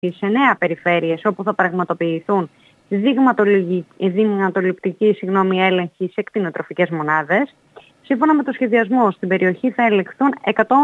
σε 9 περιφέρειες όπου θα πραγματοποιηθούν δειγματοληπτικοί έλεγχοι σε κτηνοτροφικές μονάδες. Σύμφωνα με το σχεδιασμό, στην περιοχή θα ελεγχθούν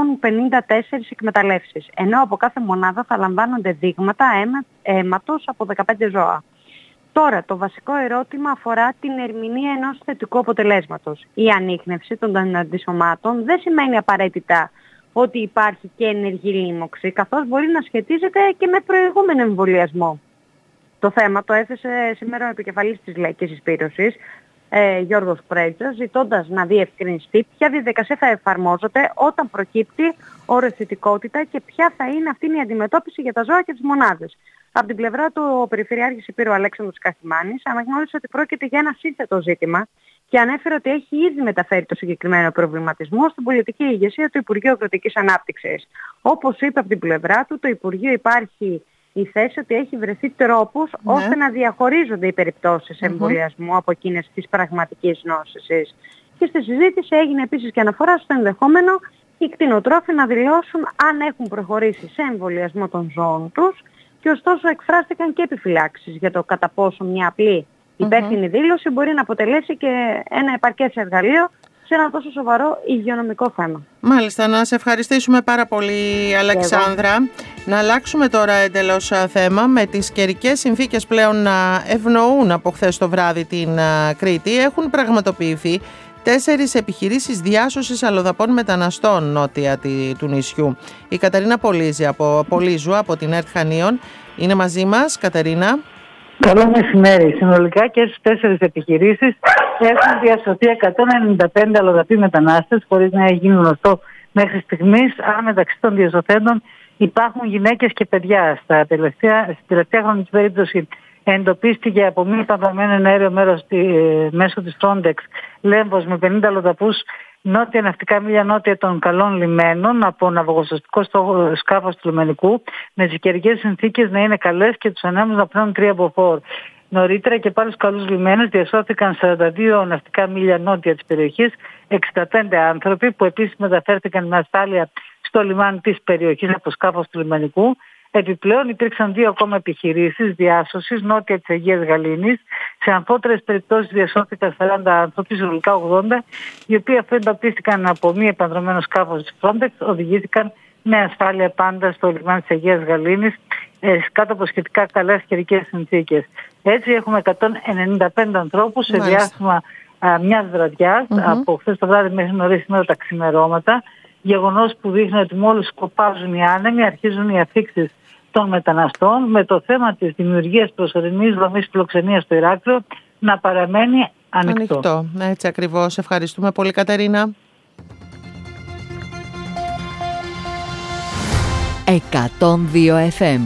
154 εκμεταλλεύσεις, ενώ από κάθε μονάδα θα λαμβάνονται δείγματα αίματος από 15 ζώα. Τώρα, το βασικό ερώτημα αφορά την ερμηνεία ενός θετικού αποτελέσματος. Η ανίχνευση των αντισωμάτων δεν σημαίνει απαραίτητα ότι υπάρχει και ενεργή λίμωξη, καθώς μπορεί να σχετίζεται και με προηγούμενο εμβολιασμό. Το θέμα το έθεσε σήμερα ο επικεφαλής της Λαϊκής Εισπύρωσης, Γιώργος Πρέτσας, ζητώντας να διευκρινιστεί ποια διαδικασία θα εφαρμόζεται όταν προκύπτει οροθετικότητα και ποια θα είναι αυτή η αντιμετώπιση για τα ζώα και τις μονάδες. Από την πλευρά του, ο Περιφερειάρχης Υπήρου Αλέξανδρος Καχημάνης αναγνώρισε ότι πρόκειται για ένα σύνθετο ζήτημα και ανέφερε ότι έχει ήδη μεταφέρει το συγκεκριμένο προβληματισμό στην πολιτική ηγεσία του Υπουργείου Αγροτικής Ανάπτυξης. Όπως είπε από την πλευρά του, το Υπουργείο υπάρχει η θέση ότι έχει βρεθεί τρόπος ώστε να διαχωρίζονται οι περιπτώσεις εμβολιασμού από εκείνες της πραγματικής νόσησης. Και στη συζήτηση έγινε επίσης και αναφορά στο ενδεχόμενο οι κτηνοτρόφοι να δηλώσουν αν έχουν προχωρήσει σε εμβολιασμό των ζώων τους και ωστόσο εκφράστηκαν και επιφυλάξεις για το κατά πόσο μια απλή υπεύθυνη δήλωση μπορεί να αποτελέσει και ένα επαρκές εργαλείο σε ένα τόσο σοβαρό υγειονομικό θέμα. Μάλιστα, να σε ευχαριστήσουμε πάρα πολύ, Αλεξάνδρα. Να αλλάξουμε τώρα εντελώς θέμα. Με τις καιρικές συνθήκες πλέον να ευνοούν από χθες το βράδυ την Κρήτη, έχουν πραγματοποιηθεί 4 επιχειρήσεις διάσωσης αλλοδαπών μεταναστών νότια του νησιού. Η Κατερίνα Πολύζου από την ΕΡΤ Χανίων είναι μαζί μας. Κατερίνα. Καλό μεσημέρι. Συνολικά και στις 4 επιχειρήσεις έχουν διασωθεί 195 αλλοδαποί μετανάστες, χωρίς να έχει γίνει γνωστό μέχρι στιγμής αν μεταξύ των διασωθέντων υπάρχουν γυναίκες και παιδιά. Στην τελευταία χρονική περίπτωση εντοπίστηκε από μη επανδρομένο ένα αέριο μέρος μέσω της Frontex Λέμβος με 50 αλλοδαπούς νότια ναυτικά μίλια νότια των καλών λιμένων από ναυαγοσωστικό σκάφος του λιμενικού, με τις καιρικές συνθήκες να είναι καλές και τους ανέμους να πνέουν 3 μποφόρ. Νωρίτερα και πάλι στους καλούς λιμένες διασώθηκαν 42 ναυτικά μίλια νότια της περιοχής, 65 άνθρωποι που επίσης μεταφέρθηκαν με ασφάλεια στο λιμάνι της περιοχής από σκάφος του λιμενικού. Επιπλέον υπήρξαν 2 ακόμα επιχειρήσεις διάσωσης νότια της Αγίας Γαλήνης. Σε αμφότερες περιπτώσεις διασώθηκαν 40 άνθρωποι, συνολικά 80, οι οποίοι αφού εντοπίστηκαν από μη επανδρομένο σκάφος της Frontex, οδηγήθηκαν με ασφάλεια πάντα στο λιμάνι της Αγίας Γαλήνης, κάτω από σχετικά καλές καιρικές συνθήκες. Έτσι έχουμε 195 ανθρώπους σε διάστημα μιας βραδιάς, από χθες το βράδυ μέχρι νωρίς σήμερα τα ξημερώματα. Γεγονός που δείχνει ότι μόλις σκοπάζουν οι άνεμοι αρχίζουν οι αφήξεις των μεταναστών, με το θέμα της δημιουργίας προσωρινής δομής φιλοξενίας στο Ηράκλειο να παραμένει ανοιχτό. Έτσι ακριβώς. Ευχαριστούμε πολύ, Κατερίνα. 102 FM.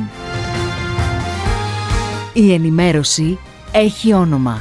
Η ενημέρωση έχει όνομα.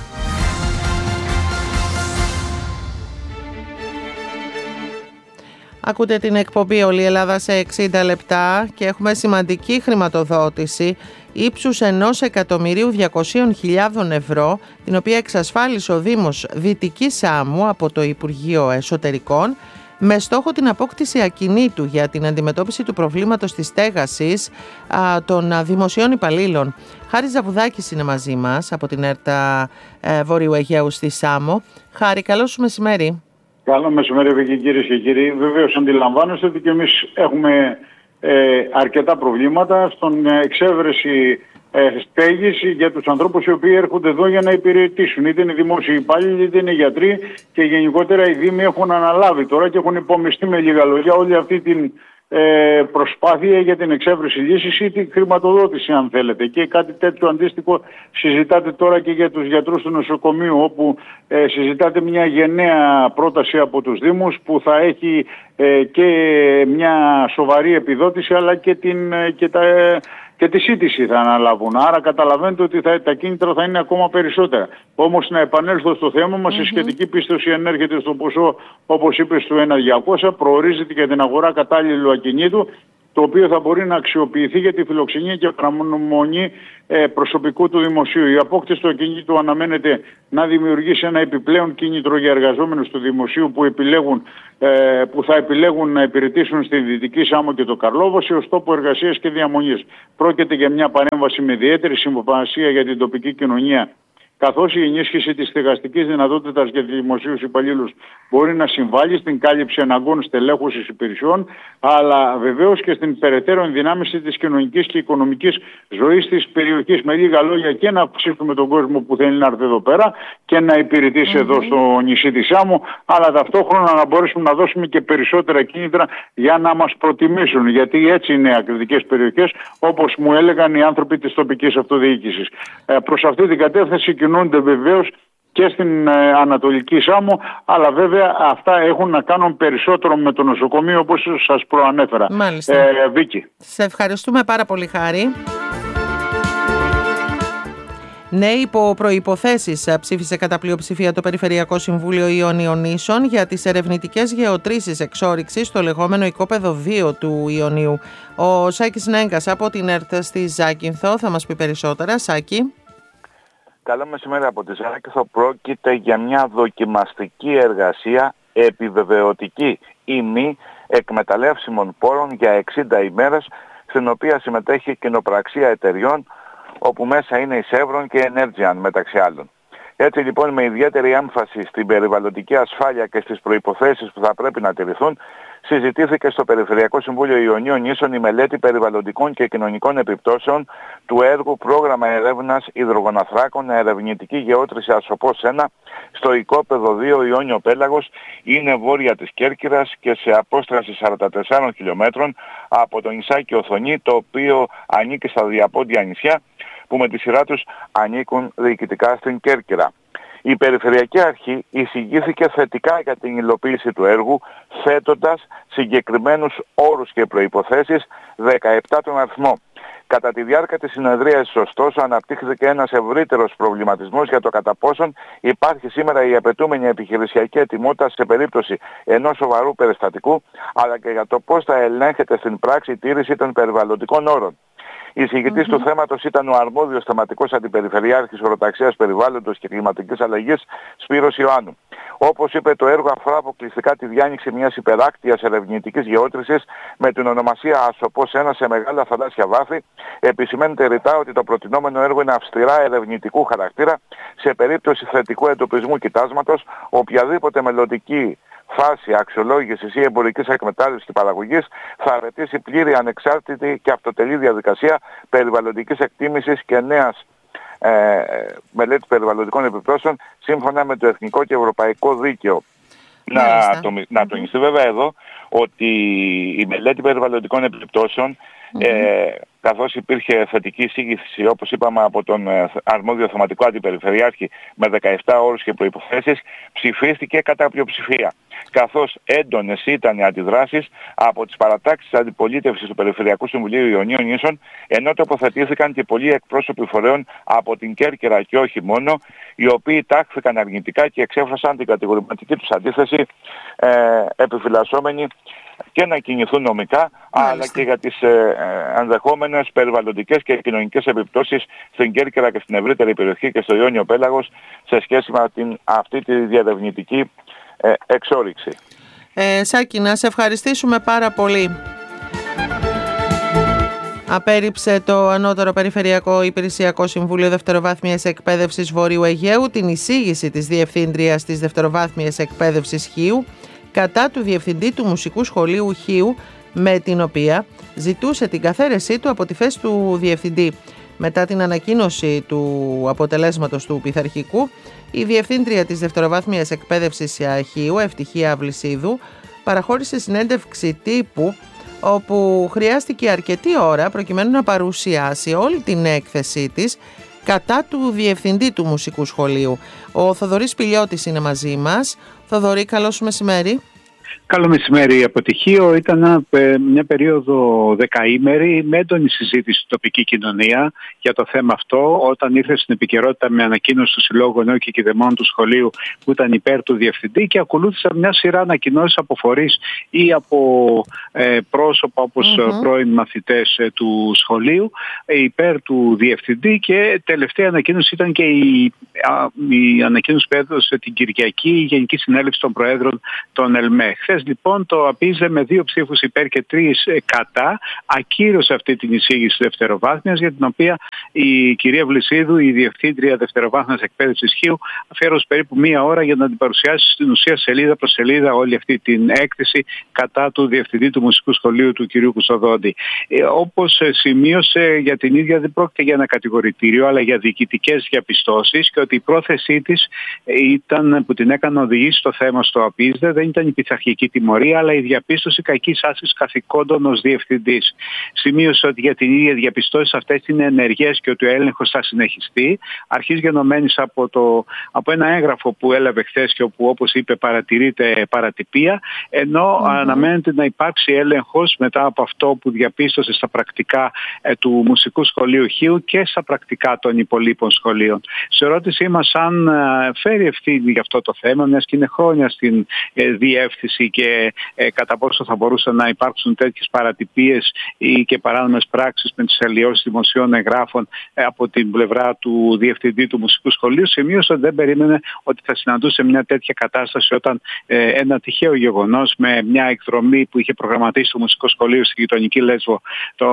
Ακούτε την εκπομπή «Όλη η Ελλάδα σε 60 λεπτά» και έχουμε σημαντική χρηματοδότηση ύψους 1.200.000 ευρώ, την οποία εξασφάλισε ο Δήμος Δυτικής Σάμου από το Υπουργείο Εσωτερικών, με στόχο την απόκτηση ακινήτου για την αντιμετώπιση του προβλήματος της στέγασης των δημοσίων υπαλλήλων. Χάρης Ζαβουδάκης είναι μαζί μας από την ΕΡΤ Βορείου Αιγαίου στη Σάμο. Χάρη, καλό σου μεσημέρι. Καλό μεσημέρι, κυρίες και κύριοι. Βεβαίως αντιλαμβάνεστε ότι και εμείς έχουμε αρκετά προβλήματα στον εξέβρεση στέγης για τους ανθρώπους οι οποίοι έρχονται εδώ για να υπηρετήσουν. Είτε είναι δημόσιοι υπάλληλοι, είτε είναι γιατροί, και γενικότερα οι Δήμοι έχουν αναλάβει τώρα και έχουν υπομειστεί με λίγα λόγια όλη αυτή την προσπάθεια για την εξέβρεση λύσης ή την χρηματοδότηση, αν θέλετε. Και κάτι τέτοιο αντίστοιχο συζητάτε τώρα και για τους γιατρούς του νοσοκομείου, όπου συζητάτε μια γενναία πρόταση από τους Δήμους που θα έχει και μια σοβαρή επιδότηση, αλλά και τη σύντηση θα αναλάβουν. Άρα καταλαβαίνετε ότι τα κίνητρα θα είναι ακόμα περισσότερα. Όμως να επανέλθω στο θέμα μας, η σχετική πίστοση ενέρχεται στο ποσό, όπως είπες, του 1.200, προορίζεται για την αγορά κατάλληλου ακινήτου, το οποίο θα μπορεί να αξιοποιηθεί για τη φιλοξενία και παραμονή προσωπικού του δημοσίου. Η απόκτηση του ακινήτου αναμένεται να δημιουργήσει ένα επιπλέον κίνητρο για εργαζόμενους του δημοσίου που θα επιλέγουν να υπηρετήσουν στη Δυτική Σάμο και το Καρλόβαση ως τόπο εργασίας και διαμονής. Πρόκειται για μια παρέμβαση με ιδιαίτερη σημασία για την τοπική κοινωνία, καθώς η ενίσχυση της στεγαστικής δυνατότητας για δημοσίους υπαλλήλους μπορεί να συμβάλλει στην κάλυψη αναγκών στελέχωσης υπηρεσιών, αλλά βεβαίως και στην περαιτέρω ενδυνάμιση της κοινωνικής και οικονομικής ζωής της περιοχής. Με λίγα λόγια, και να αυξήσουμε τον κόσμο που θέλει να έρθει εδώ πέρα και να υπηρετήσει εδώ στο νησί της Σάμου, αλλά ταυτόχρονα να μπορέσουμε να δώσουμε και περισσότερα κίνητρα για να μας προτιμήσουν, γιατί έτσι είναι ακριτικές περιοχές, όπως μου έλεγαν οι άνθρωποι της τοπικής αυτοδιοίκησης. Προς αυτή την κατεύθυνση κινούνται βεβαίως και στην Ανατολική Σάμο, αλλά βέβαια αυτά έχουν να κάνουν περισσότερο με το νοσοκομείο, όπως σας προανέφερα. Μάλιστα. Βίκη. Σε ευχαριστούμε πάρα πολύ, Χάρη. Ναι, υπό προϋποθέσεις ψήφισε κατά πλειοψηφία το Περιφερειακό Συμβούλιο Ιωνίων Νήσων για τις ερευνητικές γεωτρήσεις εξόρυξης στο λεγόμενο οικόπεδο 2 του Ιωνίου. Ο Σάκης Νέγκας από την ΕΡΤ στη Ζάκυνθο θα μας πει περισσότερα. Σάκη. Καλό μεσημέρι από τη Ζάκυνθο. Πρόκειται για μια δοκιμαστική εργασία επιβεβαιωτική ή μη εκμεταλλεύσιμων πόρων για 60 ημέρες, στην οποία συμμετέχει κοινοπραξία εταιριών, όπου μέσα είναι η Chevron και η Energean μεταξύ άλλων. Έτσι λοιπόν, με ιδιαίτερη έμφαση στην περιβαλλοντική ασφάλεια και στις προϋποθέσεις που θα πρέπει να τηρηθούν, συζητήθηκε στο Περιφερειακό Συμβούλιο Ιωνίων Νήσων η μελέτη περιβαλλοντικών και κοινωνικών επιπτώσεων του έργου Πρόγραμμα Ερεύνας Υδρογοναθράκων Ερευνητική Γεώτρηση Ασοπός 1 στο οικόπεδο 2 Ιόνιο Πέλαγος. Είναι βόρεια της Κέρκυρας και σε απόσταση 44 χιλιόμετρων από το νησάκι Οθονή, το οποίο ανήκει στα διαπόντια νησιά, που με τη σειρά τους ανήκουν διοικητικά στην Κέρκυρα. Η Περιφερειακή Αρχή εισηγήθηκε θετικά για την υλοποίηση του έργου, θέτοντας συγκεκριμένους όρους και προϋποθέσεις, 17 τον αριθμό. Κατά τη διάρκεια της συνεδρίασης, ωστόσο, αναπτύχθηκε ένας ευρύτερος προβληματισμός για το κατά πόσον υπάρχει σήμερα η απαιτούμενη επιχειρησιακή ετοιμότητα σε περίπτωση ενός σοβαρού περιστατικού, αλλά και για το πώς θα ελέγχεται στην πράξη η τήρηση των περιβαλλοντικών όρων. Εισηγητής του θέματος ήταν ο αρμόδιος θεματικός αντιπεριφερειάρχης Οροταξίας Περιβάλλοντος και Κλιματικής Αλλαγής, Σπύρος Ιωάννου. Όπως είπε, το έργο αφορά αποκλειστικά τη διάνοιξη μιας υπεράκτιας ερευνητικής γεώτρησης με την ονομασία Ασοπός 1 σε μεγάλα θαλάσσια βάθη. Επισημαίνεται ρητά ότι το προτινόμενο έργο είναι αυστηρά ερευνητικού χαρακτήρα. Σε περίπτωση θετικού εντοπισμού κοιτάσματος, οποιαδήποτε μελλοντική φάση αξιολόγησης ή εμπορικής εκμετάλλευσης και παραγωγής θα απαιτήσει πλήρη, ανεξάρτητη και αυτοτελή διαδικασία περιβαλλοντικής εκτίμησης και νέας μελέτη περιβαλλοντικών επιπτώσεων σύμφωνα με το εθνικό και ευρωπαϊκό δίκαιο. Να τονιστεί βέβαια εδώ ότι η μελέτη περιβαλλοντικών επιπτώσεων, καθώς υπήρχε θετική εισήγηση, όπως είπαμε, από τον αρμόδιο θεματικό αντιπεριφερειάρχη με 17 όρους και προϋποθέσεις, ψηφίστηκε κατά πλειοψηφία. Καθώς έντονες ήταν οι αντιδράσεις από τις παρατάξεις αντιπολίτευσης του Περιφερειακού Συμβουλίου Ιωνίων Νήσων, ενώ τοποθετήθηκαν και πολλοί εκπρόσωποι φορέων από την Κέρκυρα και όχι μόνο, οι οποίοι τάχθηκαν αρνητικά και εξέφρασαν την κατηγορηματική τους αντίθεση, επιφυλασσόμενοι και να κινηθούν νομικά, αλλά και για τις ενδεχόμενες περιβαλλοντικές και κοινωνικές επιπτώσεις στην Κέρκυρα και στην ευρύτερη περιοχή και στο Ιόνιο Πέλαγος σε σχέση με αυτή τη διαρευνητική εξόρυξη. Σάκη, να σε ευχαριστήσουμε πάρα πολύ. Απέρριψε το Ανώτερο Περιφερειακό Υπηρεσιακό Συμβούλιο Δευτεροβάθμιας Εκπαίδευσης Βορείου Αιγαίου την εισήγηση της Διευθύντριας της Δευτεροβάθμιας Εκπαίδευσης Χίου κατά του Διευθυντή του Μουσικού Σχολείου Χίου, με την οποία ζητούσε την καθαίρεσή του από τη θέση του Διευθυντή. Μετά την ανακοίνωση του αποτελέσματος του πειθαρχικού, η Διευθύντρια της Δευτεροβάθμιας Εκπαίδευσης Χίου, Ευτυχία Αυλυσίδου, παραχώρησε συνέντευξη τύπου, όπου χρειάστηκε αρκετή ώρα προκειμένου να παρουσιάσει όλη την έκθεσή της κατά του Διευθυντή του Μουσικού Σχολείου. Ο Θοδωρής Πηλιώτης είναι μαζί μας. Θοδωρή, καλό σου μεσημέρι. Καλό μεσημέρι. Αποτυχίο ήταν μια περίοδο δεκαήμερη με έντονη συζήτηση στην τοπική κοινωνία για το θέμα αυτό, όταν ήρθε στην επικαιρότητα με ανακοίνωση του Συλλόγου Γονέων και Κηδεμόνων του σχολείου που ήταν υπέρ του διευθυντή, και ακολούθησαν μια σειρά ανακοινώσεις από φορείς ή από πρόσωπα όπως πρώην μαθητές του σχολείου υπέρ του διευθυντή, και τελευταία ανακοίνωση ήταν και η ανακοίνωση που έδωσε την Κυριακή η Γενική Συνέλευση των Προέδρων των ΕΛΜΕ. Χθες λοιπόν το ΑΠΙΣΔΕ με 2 ψήφους υπέρ και 3 κατά ακύρωσε αυτή την εισήγηση δευτεροβάθμιας, για την οποία η κυρία Βλυσίδου, η Διευθύντρια Δευτεροβάθμιας Εκπαίδευσης Χίου, αφιέρωσε περίπου 1 ώρα για να την παρουσιάσει στην ουσία σελίδα προς σελίδα όλη αυτή την έκθεση κατά του Διευθυντή του Μουσικού Σχολείου, του κυρίου Κουστοδόντη. Όπως σημείωσε, για την ίδια δεν πρόκειται για ένα κατηγορητήριο, αλλά για διοικητικές διαπιστώσεις, και ότι η πρόθεσή της ήταν, που την έκανε να οδηγήσει το θέμα στο ΑΠΙΣΔΕ, δεν ήταν η πειθαρχική τιμωρία, αλλά η διαπίστωση κακής άσκησης καθηκόντων ως διευθυντής. Σημείωσε ότι για την ίδια διαπιστώσεις αυτές είναι ενεργές και ότι ο έλεγχος θα συνεχιστεί, αρχής γενομένης από ένα έγγραφο που έλαβε χθες και όπου, όπως είπε, παρατηρείται παρατυπία, ενώ αναμένεται να υπάρξει έλεγχος μετά από αυτό που διαπίστωσε στα πρακτικά του Μουσικού Σχολείου Χίου και στα πρακτικά των υπολείπων σχολείων. Σε ερώτησή μας αν φέρει ευθύνη για αυτό το θέμα, μιας και είναι χρόνια στην διεύθυνση, και κατά πόσο θα μπορούσαν να υπάρξουν τέτοιες παρατυπίες ή και παράνομες πράξεις με τις αλλοιώσεις δημοσίων εγγράφων από την πλευρά του Διευθυντή του Μουσικού Σχολείου, σημείωσε ότι δεν περίμενε ότι θα συναντούσε μια τέτοια κατάσταση όταν ένα τυχαίο γεγονός με μια εκδρομή που είχε προγραμματίσει το Μουσικό Σχολείο στη γειτονική Λέσβο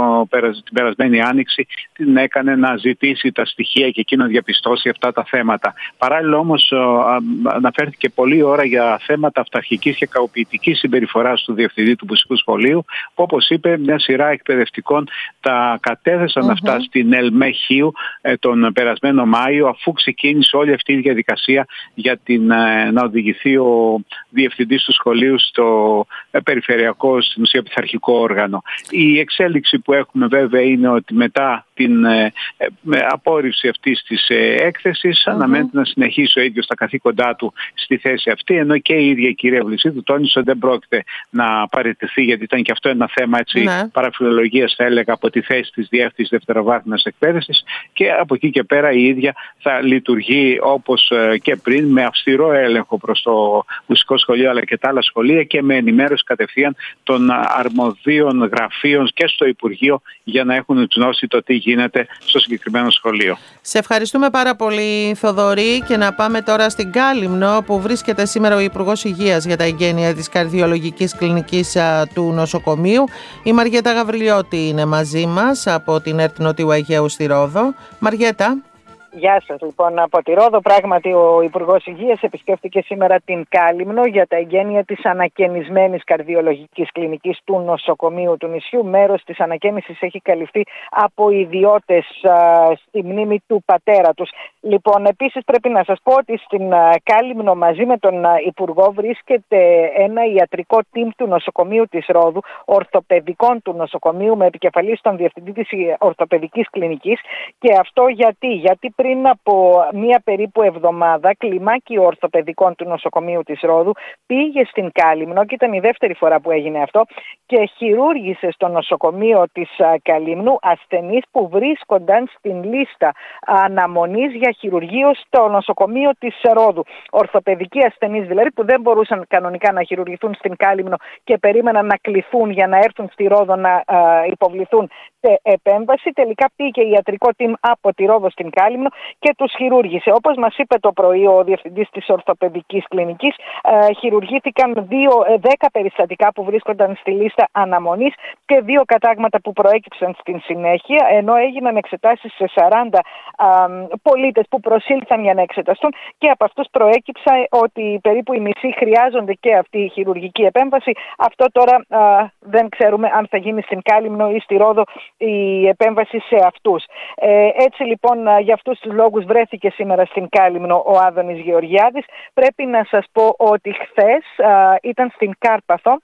την περασμένη Άνοιξη την έκανε να ζητήσει τα στοιχεία και εκείνο διαπιστώσει αυτά τα θέματα. Παράλληλα όμως αναφέρθηκε πολλή ώρα για θέματα αυταρχικής και κακοποιητικής συμπεριφοράς του Διευθυντή του Μουσικού Σχολείου, που, όπως είπε, μια σειρά εκπαιδευτικών τα κατέθεσαν αυτά στην ΕΛΜΕ Χίου τον περασμένο Μάιο, αφού ξεκίνησε όλη αυτή η διαδικασία για να οδηγηθεί ο Διευθυντής του σχολείου στο περιφερειακό, στην ουσία πειθαρχικό όργανο. Η εξέλιξη που έχουμε βέβαια είναι ότι μετά την απόρριψη αυτής της έκθεσης αναμένεται να συνεχίσει ο ίδιος τα καθήκοντά του στη θέση αυτή, ενώ και η ίδια η κυρία Βλυσίδου τόνισε ότι δεν πρόκειται να παραιτηθεί, γιατί ήταν και αυτό ένα θέμα παραφιλολογίας, θα έλεγα, από τη θέση της Διεύθυνσης Δευτεροβάθμιας Εκπαίδευσης, και από εκεί και πέρα η ίδια θα λειτουργεί όπως και πριν, με αυστηρό έλεγχο προς το Μουσικό Σχολείο αλλά και τα άλλα σχολεία, και με ενημέρωση κατευθείαν των αρμοδίων γραφείων και στο Υπουργείο, για να έχουν γνώση το τι γίνεται στο συγκεκριμένο σχολείο. Σε ευχαριστούμε πάρα πολύ, Θοδωρή, και να πάμε τώρα στην Κάλυμνο, που βρίσκεται σήμερα ο Υπουργός Υγείας για τα εγγένεια της Καρδιολογικής Κλινικής του νοσοκομείου. Η Μαριέτα Γαβριλιώτη είναι μαζί μας από την ΕΡΤ Νοτιού Αιγαίου στη Ρόδο. Μαριέτα. Γεια σας. Λοιπόν, από τη Ρόδο, πράγματι ο Υπουργός Υγείας επισκέφτηκε σήμερα την Κάλυμνο για τα εγγένεια της ανακαινισμένης καρδιολογικής κλινικής του νοσοκομείου του νησιού. Μέρος της ανακαίνησης έχει καλυφθεί από ιδιώτες στη μνήμη του πατέρα τους. Λοιπόν, επίσης πρέπει να σας πω ότι στην Κάλυμνο μαζί με τον Υπουργό βρίσκεται ένα ιατρικό team του νοσοκομείου της Ρόδου, ορθοπαιδικών του νοσοκομείου, με επικεφαλής τον Διευθυντή της Ορθοπαιδικής Κλινικής. Και αυτό γιατί πριν από μία περίπου εβδομάδα, κλιμάκιο ορθοπαιδικών του νοσοκομείου της Ρόδου πήγε στην Κάλυμνο, και ήταν η δεύτερη φορά που έγινε αυτό, και χειρούργησε στο νοσοκομείο της Καλύμνου ασθενείς που βρίσκονταν στην λίστα αναμονής για χειρουργείο στο νοσοκομείο της Ρόδου. Ορθοπαιδικοί ασθενείς δηλαδή, που δεν μπορούσαν κανονικά να χειρουργηθούν στην Κάλυμνο και περίμεναν να κληθούν για να έρθουν στη Ρόδο να υποβληθούν σε επέμβαση. Τελικά πήγε ιατρικό team από τη Ρόδο στην Κάλυμνο και τους χειρούργησε. Όπως μας είπε το πρωί ο Διευθυντής της Ορθοπαιδικής Κλινικής, χειρουργήθηκαν 10 περιστατικά που βρίσκονταν στη λίστα αναμονής και 2 κατάγματα που προέκυψαν στην συνέχεια, ενώ έγιναν εξετάσεις σε 40 πολίτες που προσήλθαν για να εξεταστούν, και από αυτούς προέκυψε ότι περίπου οι μισοί χρειάζονται και αυτή η χειρουργική επέμβαση. Αυτό τώρα δεν ξέρουμε αν θα γίνει στην Κάλυμνο ή στη Ρόδο η επέμβαση σε αυτούς. Έτσι λοιπόν, για αυτούς τους λόγους βρέθηκε σήμερα στην Κάλυμνο ο Άδωνης Γεωργιάδης. Πρέπει να σας πω ότι χθες ήταν στην Κάρπαθο.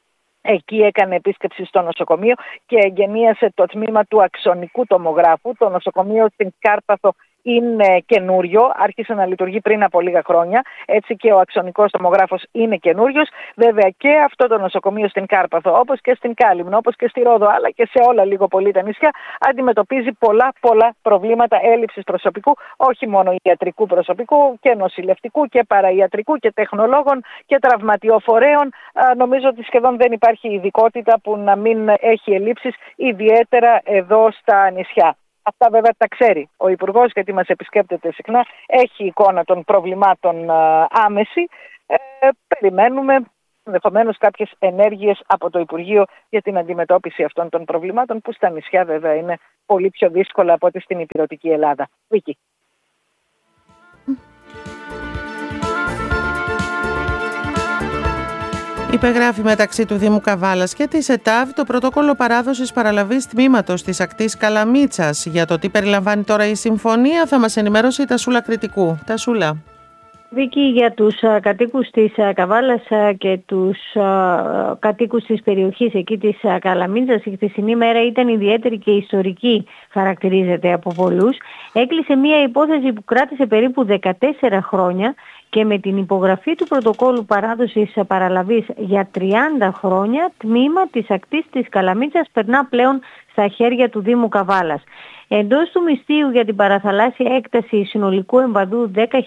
Εκεί έκανε επίσκεψη στο νοσοκομείο και εγγενίασε το τμήμα του αξονικού τομογράφου. Το νοσοκομείο στην Κάρπαθο είναι καινούριο, άρχισε να λειτουργεί πριν από λίγα χρόνια, έτσι και ο αξονικός τομογράφος είναι καινούριος. Βέβαια και αυτό το νοσοκομείο στην Κάρπαθο, όπως και στην Κάλυμνο, όπως και στη Ρόδο, αλλά και σε όλα λίγο πολύ τα νησιά, αντιμετωπίζει πολλά προβλήματα έλλειψης προσωπικού, όχι μόνο ιατρικού προσωπικού, και νοσηλευτικού και παραϊατρικού και τεχνολόγων και τραυματιοφορέων. Νομίζω ότι σχεδόν δεν υπάρχει ειδικότητα που να μην έχει ελλείψεις, ιδιαίτερα εδώ στα νησιά. Αυτά βέβαια τα ξέρει ο Υπουργός, γιατί μας επισκέπτεται συχνά, έχει εικόνα των προβλημάτων άμεση. Περιμένουμε ενδεχομένως κάποιες ενέργειες από το Υπουργείο για την αντιμετώπιση αυτών των προβλημάτων, που στα νησιά βέβαια είναι πολύ πιο δύσκολα από ό,τι στην ηπειρωτική Ελλάδα. Βίκη. Υπεγράφει μεταξύ του Δήμου Καβάλας και της ΕΤΑΒ το πρωτόκολλο παράδοσης παραλαβής τμήματος της ακτής Καλαμίτσας. Για το τι περιλαμβάνει τώρα η συμφωνία θα μας ενημερώσει η Τασούλα Κρητικού. Τασούλα. Βίκη, για τους κατοίκους της Καβάλας και τους κατοίκους της περιοχής εκεί της Καλαμίτσας, η χθεσινή μέρα ήταν ιδιαίτερη και ιστορική, χαρακτηρίζεται από πολλούς. Έκλεισε μια υπόθεση που κράτησε περίπου 14 χρόνια και με την υπογραφή του πρωτοκόλλου παράδοσης παραλαβής για 30 χρόνια, τμήμα της ακτής της Καλαμίτσας περνά πλέον στα χέρια του Δήμου Καβάλας. Εντός του μυστείου για την παραθαλάσσια έκταση συνολικού εμβαδού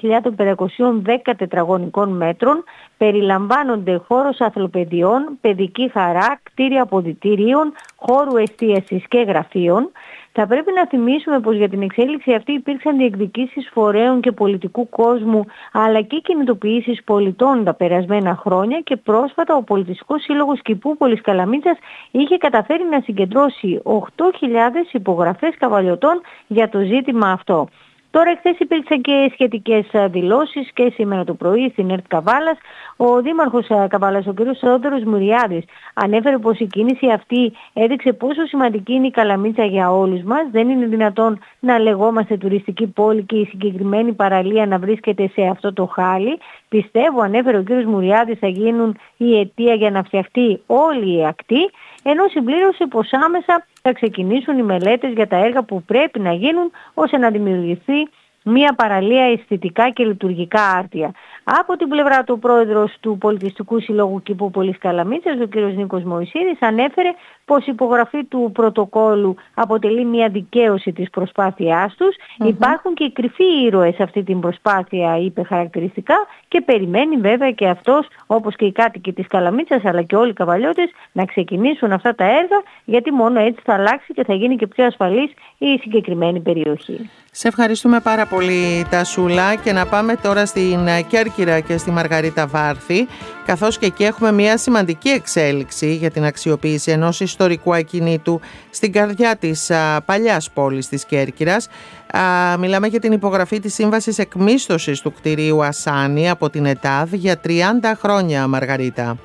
10.510 τετραγωνικών μέτρων περιλαμβάνονται χώρος αθλοπαιδιών, παιδική χαρά, κτίρια αποδυτήριων, χώρου εστίασης και γραφείων. Θα πρέπει να θυμίσουμε πως για την εξέλιξη αυτή υπήρξαν διεκδικήσεις φορέων και πολιτικού κόσμου, αλλά και κινητοποιήσεις πολιτών τα περασμένα χρόνια, και πρόσφατα ο Πολιτιστικός Σύλλογος Κηπούπολης Καλαμίτσας είχε καταφέρει να συγκεντρώσει 8.000 υπογραφές καβαλιωτών για το ζήτημα αυτό. Τώρα εχθές υπήρξαν και σχετικές δηλώσεις και σήμερα το πρωί στην ΕΡΤ Καβάλας. Ο Δήμαρχος Καβάλας, ο κ. Θεόδωρος Μουριάδης, ανέφερε πως η κίνηση αυτή έδειξε πόσο σημαντική είναι η Καλαμίτσα για όλους μας. Δεν είναι δυνατόν να λεγόμαστε τουριστική πόλη και η συγκεκριμένη παραλία να βρίσκεται σε αυτό το χάλι. Πιστεύω, ανέφερε ο κ. Μουριάδης, θα γίνουν η αιτία για να φτιαχτεί όλη η ακτή, ενώ συμπλήρωσε πως άμεσα θα ξεκινήσουν οι μελέτες για τα έργα που πρέπει να γίνουν ώστε να δημιουργηθεί μια παραλία αισθητικά και λειτουργικά άρτια. Από την πλευρά του πρόεδρος του Πολιτιστικού Συλλόγου Κηπούπολης Καλαμίτσας, ο κ. Νίκος Μωυσίδης, ανέφερε πως η υπογραφή του πρωτοκόλλου αποτελεί μια δικαίωση της προσπάθειάς τους. Υπάρχουν και κρυφοί ήρωες σε αυτή την προσπάθεια, είπε χαρακτηριστικά, και περιμένει βέβαια και αυτός, όπως και οι κάτοικοι της Καλαμίτσας αλλά και όλοι οι καβαλιώτες, να ξεκινήσουν αυτά τα έργα, γιατί μόνο έτσι θα αλλάξει και θα γίνει και πιο ασφαλής η συγκεκριμένη περιοχή. Σε ευχαριστούμε πάρα πολύ, Τασούλα, και να πάμε τώρα στην Κέρκυρα και στη Μαργαρίτα Βάρθη, καθώς και εκεί έχουμε μια σημαντική εξέλιξη για την αξιοποίηση ενός ιστορικού ακινήτου στην καρδιά της παλιάς πόλης της Κέρκυρας. Μιλάμε για την υπογραφή της σύμβασης εκμίσθωσης του κτηρίου Ασάνη από την ΕΤΑΒ για 30 χρόνια, Μαργαρίτα.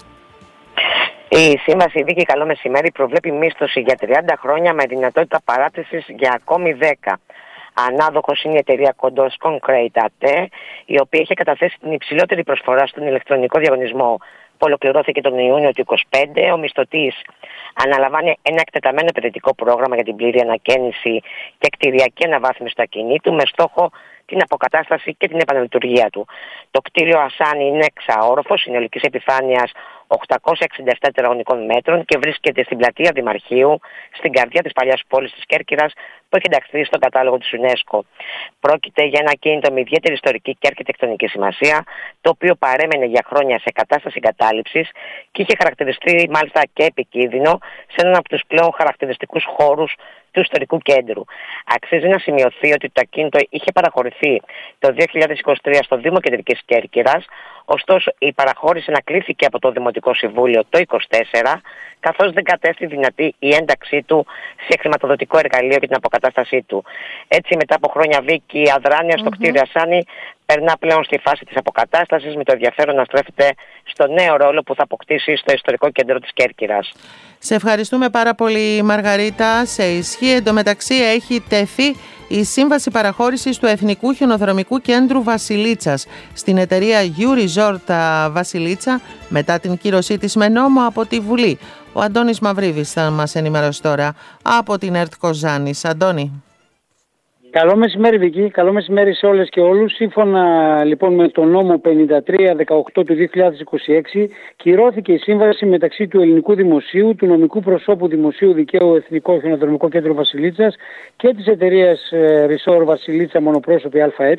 Η σύμβαση Βίκη, καλό μεσημέρι, προβλέπει μίσθωση για 30 χρόνια με δυνατότητα παράτησης για ακόμη 10. Ανάδοχος είναι η εταιρεία Κοντός Concrete AT, η οποία είχε καταθέσει την υψηλότερη προσφορά στον ηλεκτρονικό διαγωνισμό που ολοκληρώθηκε τον Ιούνιο του 2025. Ο μισθωτής αναλαμβάνει ένα εκτεταμένο επενδυτικό πρόγραμμα για την πλήρη ανακαίνιση και κτηριακή αναβάθμιση του ακινήτου με στόχο την αποκατάσταση και την επαναλειτουργία του. Το κτίριο Ασάνη είναι εξαόροφο, συνολικής επιφάνειας 867 τετραγωνικών μέτρων και βρίσκεται στην πλατεία Δημαρχείου, στην καρδιά της παλιάς πόλης της Κέρκυρας, που έχει ενταχθεί στον κατάλογο της UNESCO. Πρόκειται για ένα ακίνητο με ιδιαίτερη ιστορική και αρχιτεκτονική σημασία, το οποίο παρέμενε για χρόνια σε κατάσταση εγκατάλειψης και είχε χαρακτηριστεί μάλιστα και επικίνδυνο σε έναν από τους πλέον χαρακτηριστικούς χώρους του ιστορικού κέντρου. Αξίζει να σημειωθεί ότι το ακίνητο είχε παραχωρηθεί το 2023 στο Δήμο Κεντρικής Κέρκυρας, ωστόσο η παραχώρηση ανακλήθηκε από το Δημοτικό Συμβούλιο το 2024, καθώς δεν κατέστη δυνατή η ένταξή του σε χρηματοδοτικό εργαλείο για την αποκατάστασή του. Έτσι, μετά από χρόνια Βίκη, η αδράνεια στο κτίριο Ασάνη περνά πλέον στη φάση της αποκατάστασης, με το ενδιαφέρον να στρέφεται στο νέο ρόλο που θα αποκτήσει στο ιστορικό κέντρο της Κέρκυρας. Σε ευχαριστούμε πάρα πολύ, Μαργαρίτα. Σε ισχύ εντωμεταξύ έχει τεθεί η σύμβαση παραχώρησης του Εθνικού Χιονοδρομικού Κέντρου Βασιλίτσας στην εταιρεία U-Resort Βασιλίτσα, μετά την κύρωσή της με νόμο από τη Βουλή. Ο Αντώνης Μαυρίβης θα μας ενημερώσει τώρα από την ΕΡΤ Κοζάνης. Αντώνη. Καλό μεσημέρι Βίκη, καλό μεσημέρι σε όλες και όλους. Σύμφωνα λοιπόν με τον νόμο 53-18 του 2026 κυρώθηκε η σύμβαση μεταξύ του Ελληνικού Δημοσίου, του νομικού προσώπου Δημοσίου Δικαίου Εθνικό Χιονοδρομικό Κέντρο Βασιλίτσας και της εταιρείας Resort Βασιλίτσα Μονοπρόσωπη ΑΕ.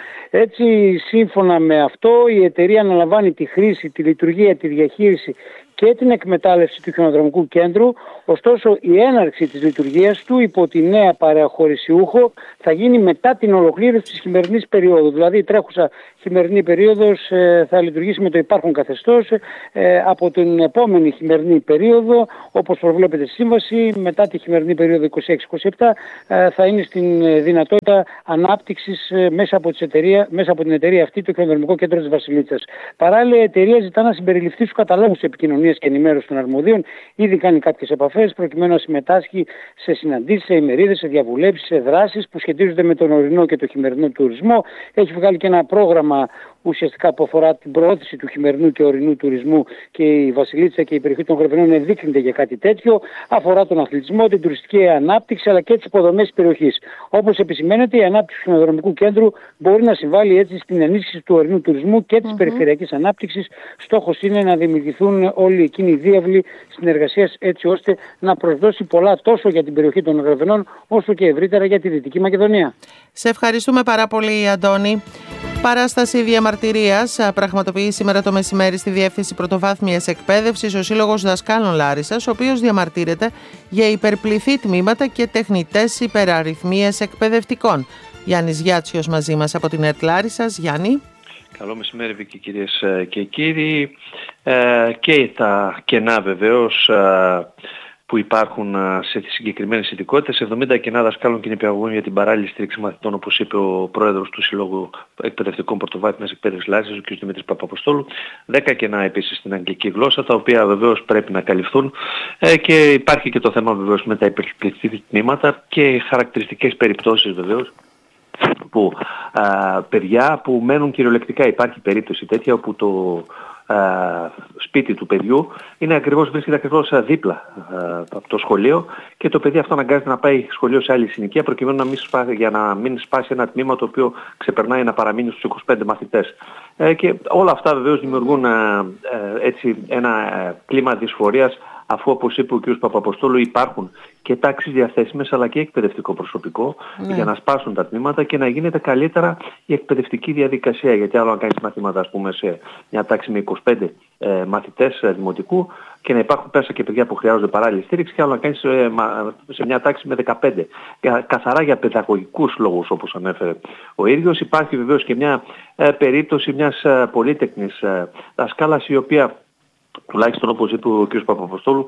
Έτσι σύμφωνα με αυτό η εταιρεία αναλαμβάνει τη χρήση, τη λειτουργία, τη διαχείριση και την εκμετάλλευση του χιονοδρομικού κέντρου, ωστόσο η έναρξη της λειτουργίας του υπό τη νέα παραχωρησιούχο θα γίνει μετά την ολοκλήρωση της χειμερινής περίοδου. Δηλαδή η τρέχουσα χειμερινή περίοδος θα λειτουργήσει με το υπάρχον καθεστώς, από την επόμενη χειμερινή περίοδο, όπως προβλέπεται στη σύμβαση, μετά τη χειμερινή περίοδο 26-27 θα είναι στην δυνατότητα ανάπτυξης μέσα από την εταιρεία αυτή, το χιονοδρομικό κέντρο της Βασιλίτσας. Παράλληλα η εταιρεία ζητά να συμπεριληφθεί στους καταλόγους επικοινωνίας και ενημέρωση των αρμοδίων. Ήδη κάνει κάποιες επαφές προκειμένου να συμμετάσχει σε συναντήσεις, σε ημερίδες, σε διαβουλεύσεις, σε δράσεις που σχετίζονται με τον ορεινό και το χειμερινό τουρισμό. Έχει βγάλει και ένα πρόγραμμα ουσιαστικά που αφορά την προώθηση του χειμερινού και ορεινού τουρισμού και η Βασιλίτσα και η περιοχή των Γρεβενών ενδείκνυται για κάτι τέτοιο. Αφορά τον αθλητισμό, την τουριστική ανάπτυξη αλλά και τις υποδομές της περιοχής. Όπως επισημαίνεται, η ανάπτυξη του χιονοδρομικού κέντρου μπορεί να συμβάλλει έτσι στην ενίσχυση του ορεινού τουρισμού και της περιφερειακής ανάπτυξης. Στόχος είναι να δημιουργηθούν όλοι εκείνοι οι διάβλοι συνεργασίας έτσι ώστε να προσδώσει πολλά τόσο για την περιοχή των Γρεβενών όσο και ευρύτερα για τη Δυτική Μακεδονία. Σε ευχαριστούμε πάρα πολύ, Αντώνη. Παράσταση διαμαρτυρίας πραγματοποιεί σήμερα το μεσημέρι στη Διεύθυνση Πρωτοβάθμιας Εκπαίδευσης ο Σύλλογος Δασκάλων Λάρισσας, ο οποίος διαμαρτύρεται για υπερπληθή τμήματα και τεχνητές υπεραριθμίες εκπαιδευτικών. Γιάννης Γιάτσιος μαζί μας από την ΕΡΤ Λάρισσας. Γιάννη. Καλό μεσημέρι Βίκη, κυρίες και κύριοι. Και τα κενά βεβαίως που υπάρχουν σε συγκεκριμένες ειδικότητες. 70 κενά δασκάλων και νηπιαγωγών για την παράλληλη στήριξη μαθητών, όπως είπε ο πρόεδρος του Συλλόγου Εκπαιδευτικών Πρωτοβάθμιας Εκπαίδευσης Λάρισσας, ο κ. Δημήτρης Παπαποστόλου. 10 κενά επίσης στην αγγλική γλώσσα, τα οποία βεβαίως πρέπει να καλυφθούν. Και υπάρχει και το θέμα βεβαίως με τα υπερπληθή τμήματα και χαρακτηριστικές περιπτώσεις βεβαίως που παιδιά που μένουν κυριολεκτικά. Υπάρχει περίπτωση τέτοια όπου το σπίτι του παιδιού βρίσκεται ακριβώς δίπλα από το σχολείο και το παιδί αυτό αναγκάζεται να πάει σχολείο σε άλλη συνοικία προκειμένου για να μην σπάσει ένα τμήμα το οποίο ξεπερνάει να παραμείνει στους 25 μαθητές. Και όλα αυτά βεβαίως δημιουργούν έτσι ένα κλίμα δυσφορίας, αφού όπως είπε ο κ. Παπαποστόλου υπάρχουν και τάξεις διαθέσιμες αλλά και εκπαιδευτικό προσωπικό για να σπάσουν τα τμήματα και να γίνεται καλύτερα η εκπαιδευτική διαδικασία. Γιατί άλλο να κάνεις μαθήματα ας πούμε σε μια τάξη με 25 μαθητές δημοτικού και να υπάρχουν πέσα και παιδιά που χρειάζονται παράλληλη στήριξη και άλλο να κάνεις σε μια τάξη με 15. Καθαρά για παιδαγωγικούς λόγους όπως ανέφερε ο ίδιος. Υπάρχει βεβαίως και μια περίπτωση μιας πολύτεκνης δασκάλας η οποία, τουλάχιστον όπως είπε ο κ. Παπαποστόλου,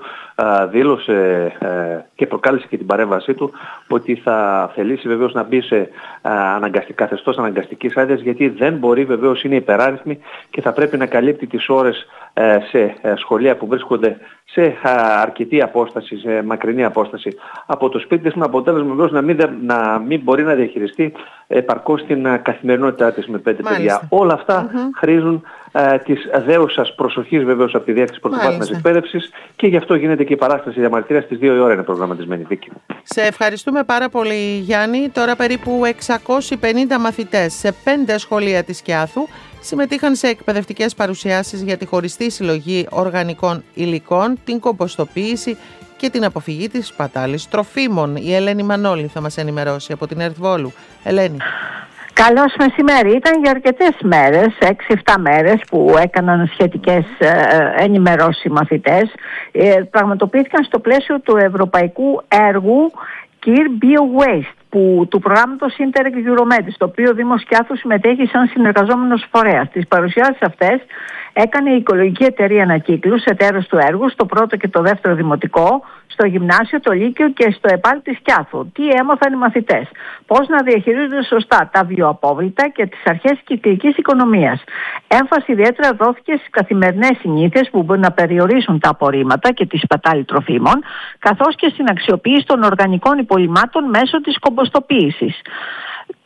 δήλωσε και προκάλεσε και την παρέμβασή του ότι θα θελήσει βεβαίως να μπει σε καθεστώς αναγκαστικής άδειας, γιατί δεν μπορεί, βεβαίως είναι υπεράριθμη και θα πρέπει να καλύπτει τις ώρες σε σχολεία που βρίσκονται σε αρκετή απόσταση, σε μακρινή απόσταση από το σπίτι της, με αποτέλεσμα βεβαίως να μην μπορεί να διαχειριστεί επαρκώς την καθημερινότητά της με 5 παιδιά. Όλα αυτά χρήζουν της δέουσας προσοχής βεβαίως από τη Διεύθυνση Πρωτοβάθμιας Εκπαίδευσης και γι' αυτό γίνεται και η παράσταση διαμαρτυρίας στις 2 η ώρα είναι προγραμματισμένη. Βίκη. Σε ευχαριστούμε πάρα πολύ, Γιάννη. Τώρα περίπου 650 μαθητές σε 5 σχολεία της Κιάθου συμμετείχαν σε εκπαιδευτικές παρουσιάσεις για τη χωριστή συλλογή οργανικών υλικών, την κομποστοποίηση και την αποφυγή της σπατάλης τροφίμων. Η Ελένη Μανώλη θα μας ενημερώσει από την ΕΡΤ Βόλου. Ελένη. Καλώς μεσημέρι. Ήταν για αρκετές μέρες, 6-7 μέρες που έκαναν σχετικές ενημερώσεις οι μαθητές. Πραγματοποιήθηκαν στο πλαίσιο του ευρωπαϊκού έργου Kir Bio Waste του προγράμματος Interreg Euromed, στο οποίο ο Δήμος Κιάθου συμμετέχει σαν συνεργαζόμενος φορέας. Τις παρουσιάσεις αυτές έκανε η Οικολογική Εταιρεία Ανακύκλους, εταίρος του έργου, στο πρώτο και το δεύτερο δημοτικό, στο γυμνάσιο, το λύκειο και στο ΕΠΑΛ της Κιάθου. Τι έμαθαν οι μαθητές? Πώς να διαχειρίζονται σωστά τα βιοαπόβλητα και τις αρχές κυκλικής οικονομίας. Έμφαση ιδιαίτερα δόθηκε στις καθημερινές συνήθειες που μπορούν να περιορίσουν τα απορρίμματα και τη σπατάλη τροφίμων, καθώς και στην αξιοποίηση των οργανικών υπολειμμάτων μέσω της κομποστοποίησης.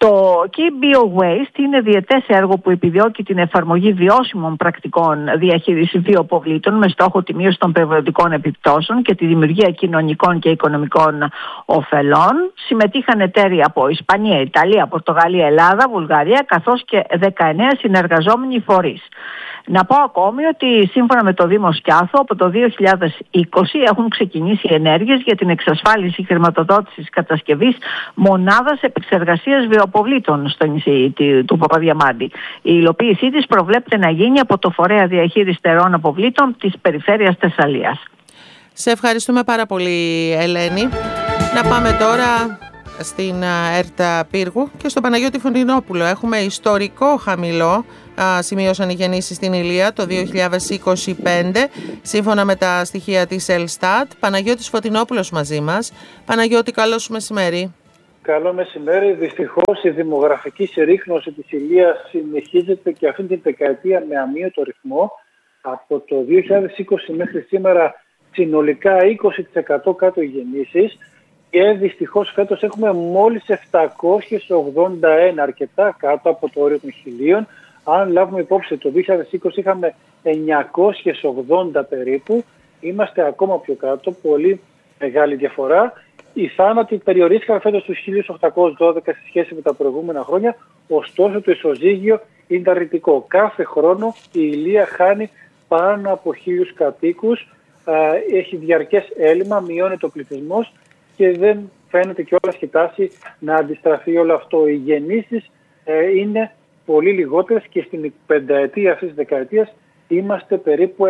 Το Key Bio Waste είναι διετές έργο που επιδιώκει την εφαρμογή βιώσιμων πρακτικών διαχείρισης βιοποβλήτων με στόχο τη μείωση των περιβαλλοντικών επιπτώσεων και τη δημιουργία κοινωνικών και οικονομικών ωφελών. Συμμετείχαν εταίροι από Ισπανία, Ιταλία, Πορτογαλία, Ελλάδα, Βουλγαρία, καθώς και 19 συνεργαζόμενοι φορείς. Να πω ακόμη ότι σύμφωνα με το Δήμο Σκιάθου από το 2020 έχουν ξεκινήσει ενέργειες για την εξασφάλιση χρηματοδότησης κατασκευής μονάδας επεξεργασίας βιοποβλήτων στο νησί του Παπαδιαμάντη. Η υλοποίησή της προβλέπεται να γίνει από το Φορέα Διαχείρισης Στερεών Αποβλήτων της Περιφέρειας Θεσσαλίας. Σε ευχαριστούμε πάρα πολύ, Ελένη. Να πάμε τώρα στην ΕΡΤ Πύργου και στο Παναγιώτη Φωτεινόπουλο. Έχουμε ιστορικό χαμηλό, σημείωσαν οι γεννήσεις στην Ηλία το 2025, σύμφωνα με τα στοιχεία της Ελστάτ. Παναγιώτης Φωτεινόπουλος μαζί μας. Παναγιώτη, καλό σου μεσημέρι. Καλό μεσημέρι. Δυστυχώς η δημογραφική συρρίκνωση της Ηλίας συνεχίζεται και αυτή την δεκαετία με αμύωτο ρυθμό. Από το 2020 μέχρι σήμερα συνολικά 20% κάτω οι γεννήσεις. Και δυστυχώς φέτος έχουμε μόλις 781, αρκετά κάτω από το όριο των 1000. Αν λάβουμε υπόψη το 2020 είχαμε 980 περίπου, είμαστε ακόμα πιο κάτω, πολύ μεγάλη διαφορά. Οι θάνατοι περιορίστηκαν φέτος στους 1812 σε σχέση με τα προηγούμενα χρόνια, ωστόσο το ισοζύγιο είναι αρνητικό. Κάθε χρόνο η Ηλία χάνει πάνω από 1000 κατοίκους, έχει διαρκές έλλειμμα, μειώνεται ο πληθυσμός και δεν φαίνεται κιόλας η τάση να αντιστραφεί όλο αυτό. Οι γεννήσεις είναι πολύ λιγότερες και στην πενταετία αυτής της δεκαετίας είμαστε περίπου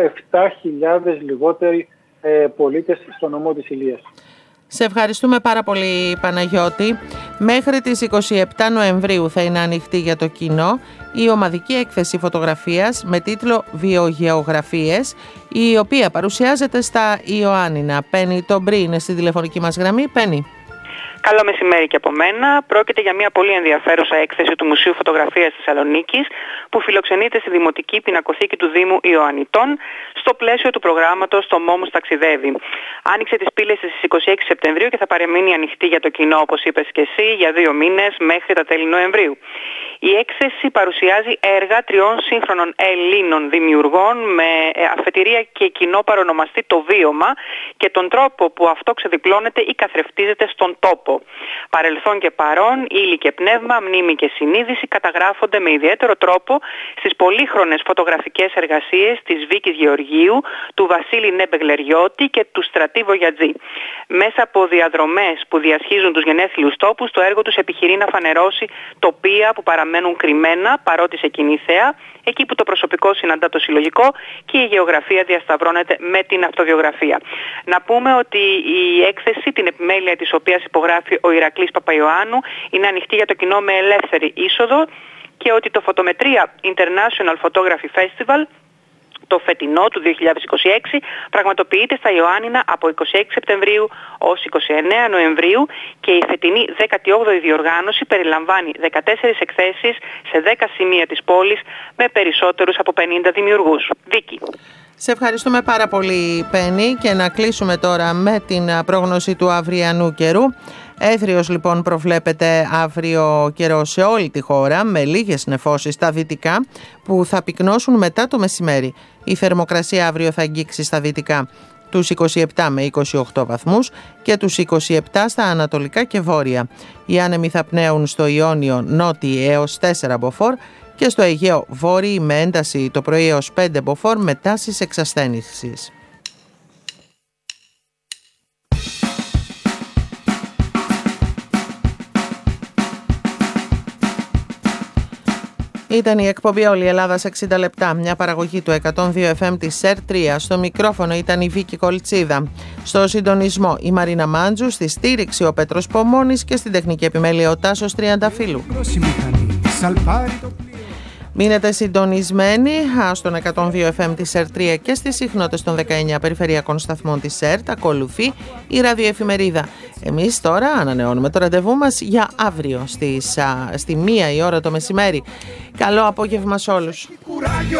7.000 λιγότεροι πολίτες στο νομό της Ηλίας. Σε ευχαριστούμε πάρα πολύ, Παναγιώτη. Μέχρι τις 27 Νοεμβρίου θα είναι ανοιχτή για το κοινό η ομαδική έκθεση φωτογραφίας με τίτλο «Βιογεωγραφίες», η οποία παρουσιάζεται στα Ιωάννινα. Πέννη Τομπρή είναι στη τηλεφωνική μας γραμμή. Πέννη. Καλό μεσημέρι και από μένα. Πρόκειται για μια πολύ ενδιαφέρουσα έκθεση του Μουσείου Φωτογραφίας Θεσσαλονίκης που φιλοξενείται στη Δημοτική Πινακοθήκη του Δήμου Ιωαννιτών στο πλαίσιο του προγράμματος «Το Μόμος ταξιδεύει». Άνοιξε τις πύλες στις 26 Σεπτεμβρίου και θα παραμείνει ανοιχτή για το κοινό, όπως είπες και εσύ, για 2 μήνες μέχρι τα τέλη Νοεμβρίου. Η έκθεση παρουσιάζει έργα 3 σύγχρονων Ελλήνων δημιουργών με αφετηρία και κοινό παρονομαστή το βίωμα και τον τρόπο που αυτό ξεδιπλώνεται ή καθρεφτίζεται στον τόπο. Παρελθόν και παρόν, ύλη και πνεύμα, μνήμη και συνείδηση καταγράφονται με ιδιαίτερο τρόπο στις πολύχρονες φωτογραφικές εργασίες της Βίκης Γεωργίου, του Βασίλη Νεμπεγλεριώτη και του Στρατή Βογιατζή. Μέσα από διαδρομές που διασχίζουν τους γενέθλιους τόπους, το έργο τους επιχειρεί να φανερώσει τοπία που παραμένουν κρυμμένα παρότι σε κοινή θέα, εκεί που το προσωπικό συναντά το συλλογικό και η γεωγραφία διασταυρώνεται με την αυτοβιογραφία. Να πούμε ότι η έκθεση, την επιμέλεια της οποίας υπογράφει ο Ηρακλής Παπαϊωάννου, είναι ανοιχτή για το κοινό με ελεύθερη είσοδο και ότι το Φωτομετρία International Photography Festival, το φετινό του 2026, πραγματοποιείται στα Ιωάννινα από 26 Σεπτεμβρίου ως 29 Νοεμβρίου και η φετινή 18η διοργάνωση περιλαμβάνει 14 εκθέσεις σε 10 σημεία της πόλης με περισσότερους από 50 δημιουργούς. Βίκη. Σε ευχαριστούμε πάρα πολύ, Πέννη, και να κλείσουμε τώρα με την πρόγνωση του αυριανού καιρού. Έθριος λοιπόν προβλέπεται αύριο καιρό σε όλη τη χώρα με λίγες νεφώσεις στα δυτικά που θα πυκνώσουν μετά το μεσημέρι. Η θερμοκρασία αύριο θα αγγίξει στα δυτικά τους 27 με 28 βαθμούς και τους 27 στα ανατολικά και βόρεια. Οι άνεμοι θα πνέουν στο Ιόνιο νότιοι έως 4 μποφόρ και στο Αιγαίο βόρειοι με ένταση το πρωί έως 5 μποφόρ με τάσεις εξασθένησης. Ήταν η εκπομπή «Όλη η Ελλάδα σε 60 λεπτά», μια παραγωγή του 102 FM της ΣΕΡ3. Στο μικρόφωνο ήταν η Βίκη Κολτσίδα. Στο συντονισμό η Μαρίνα Μάντζου, στη στήριξη ο Πέτρος Πομώνης και στην τεχνική επιμέλεια ο Τάσος Τριανταφύλου. Μείνετε συντονισμένοι στον 102 FM της ΣΕΡ3 και στις συχνότητες των 19 περιφερειακών σταθμών της ΣΕΡΤ. Ακολουθεί η ραδιοεφημερίδα. Εμείς τώρα ανανεώνουμε το ραντεβού μας για αύριο στη 1 η ώρα το μεσημέρι. Καλό απόγευμα σε όλους.